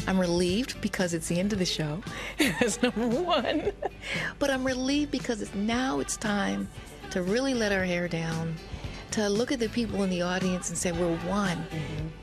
I'm relieved because it's the end of the show. That's number one. But I'm relieved because it's time to really let our hair down, to look at the people in the audience and say, we're one.